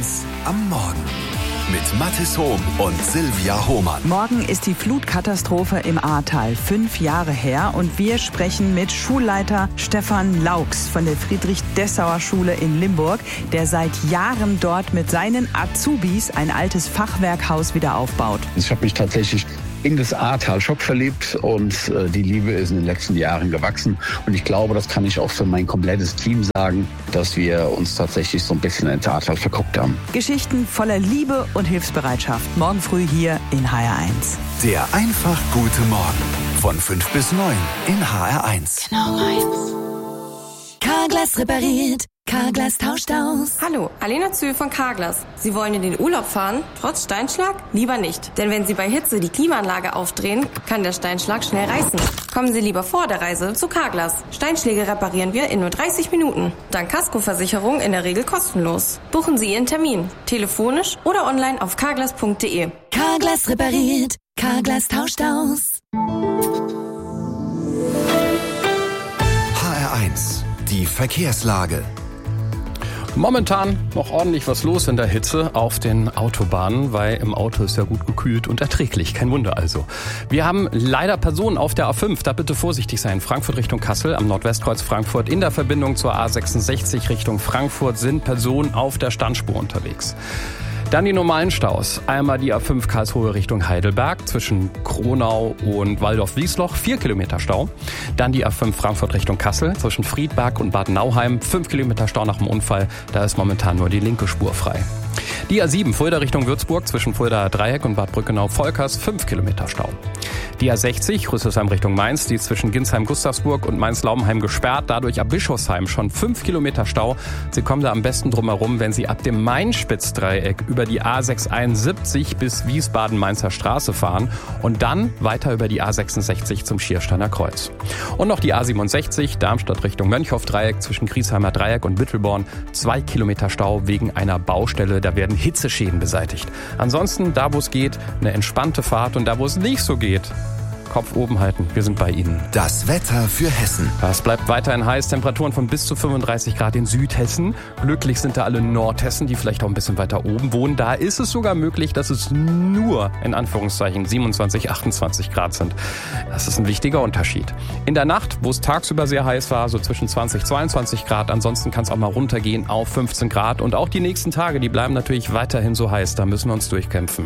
1 am Morgen mit Mathis Hohm und Silvia Hohmann. Morgen ist die Flutkatastrophe im Ahrtal 5 Jahre her und wir sprechen mit Schulleiter Stefan Laux von der Friedrich-Dessauer-Schule in Limburg, der seit Jahren dort mit seinen Azubis ein altes Fachwerkhaus wieder aufbaut. Ich habe mich tatsächlich in das Ahrtal verliebt und die Liebe ist in den letzten Jahren gewachsen. Und ich glaube, das kann ich auch für mein komplettes Team sagen, dass wir uns tatsächlich so ein bisschen ins Ahrtal verguckt haben. Geschichten voller Liebe und Hilfsbereitschaft. Morgen früh hier in HR1. Der einfach gute Morgen von 5 bis 9 in HR1. Genau meins. Carglass repariert. Carglass tauscht aus. Hallo, Alena Zühl von Carglass. Sie wollen in den Urlaub fahren, trotz Steinschlag? Lieber nicht. Denn wenn Sie bei Hitze die Klimaanlage aufdrehen, kann der Steinschlag schnell reißen. Kommen Sie lieber vor der Reise zu Carglass. Steinschläge reparieren wir in nur 30 Minuten. Dank Kaskoversicherung in der Regel kostenlos. Buchen Sie Ihren Termin. Telefonisch oder online auf carglass.de. Carglass repariert. Carglass tauscht aus. HR1, die Verkehrslage. Momentan noch ordentlich was los in der Hitze auf den Autobahnen, weil im Auto ist ja gut gekühlt und erträglich. Kein Wunder also. Wir haben leider Personen auf der A5, da bitte vorsichtig sein. Frankfurt Richtung Kassel am Nordwestkreuz Frankfurt. In der Verbindung zur A66 Richtung Frankfurt sind Personen auf der Standspur unterwegs. Dann die normalen Staus. Einmal die A5 Karlsruhe Richtung Heidelberg zwischen Kronau und Waldorf-Wiesloch, 4 Kilometer Stau. Dann die A5 Frankfurt Richtung Kassel zwischen Friedberg und Bad Nauheim, 5 Kilometer Stau nach dem Unfall. Da ist momentan nur die linke Spur frei. Die A7 Fulda Richtung Würzburg zwischen Fuldaer Dreieck und Bad Brückenau-Volkers, 5 Kilometer Stau. Die A60 Rüsselsheim Richtung Mainz, die ist zwischen Ginsheim-Gustavsburg und Mainz-Laubenheim gesperrt, dadurch ab Bischofsheim schon 5 Kilometer Stau. Sie kommen da am besten drum herum, wenn Sie ab dem Main-Spitz-Dreieck über die A671 bis Wiesbaden-Mainzer Straße fahren und dann weiter über die A66 zum Schiersteiner Kreuz. Und noch die A67 Darmstadt Richtung Mönchhoff-Dreieck zwischen Griesheimer Dreieck und Büttelborn, 2 Kilometer Stau wegen einer Baustelle, da werden Hitzeschäden beseitigt. Ansonsten, da wo es geht, eine entspannte Fahrt und da wo es nicht so geht, Kopf oben halten. Wir sind bei Ihnen. Das Wetter für Hessen. Es bleibt weiterhin heiß. Temperaturen von bis zu 35 Grad in Südhessen. Glücklich sind da alle Nordhessen, die vielleicht auch ein bisschen weiter oben wohnen. Da ist es sogar möglich, dass es nur, in Anführungszeichen, 27, 28 Grad sind. Das ist ein wichtiger Unterschied. In der Nacht, wo es tagsüber sehr heiß war, so zwischen 20, 22 Grad. Ansonsten kann es auch mal runtergehen auf 15 Grad. Und auch die nächsten Tage, die bleiben natürlich weiterhin so heiß. Da müssen wir uns durchkämpfen.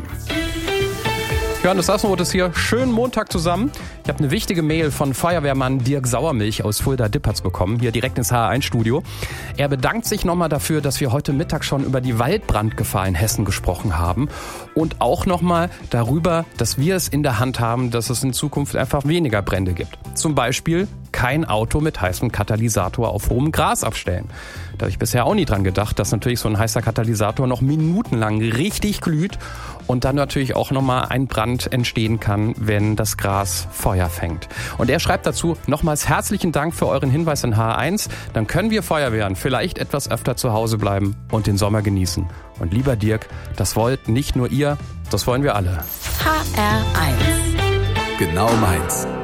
Johannes Sassenroth ist hier. Schönen Montag zusammen. Ich habe eine wichtige Mail von Feuerwehrmann Dirk Sauermilch aus Fulda-Dippertz bekommen, hier direkt ins HR1-Studio. Er bedankt sich nochmal dafür, dass wir heute Mittag schon über die Waldbrandgefahr in Hessen gesprochen haben und auch nochmal darüber, dass wir es in der Hand haben, dass es in Zukunft einfach weniger Brände gibt. Zum Beispiel kein Auto mit heißem Katalysator auf hohem Gras abstellen. Da habe ich bisher auch nie dran gedacht, dass natürlich so ein heißer Katalysator noch minutenlang richtig glüht und dann natürlich auch nochmal ein Brand entstehen kann, wenn das Gras Feuer fängt. Und er schreibt dazu, nochmals herzlichen Dank für euren Hinweis in HR1. Dann können wir Feuerwehren vielleicht etwas öfter zu Hause bleiben und den Sommer genießen. Und lieber Dirk, das wollt nicht nur ihr, das wollen wir alle. HR1. Genau meins.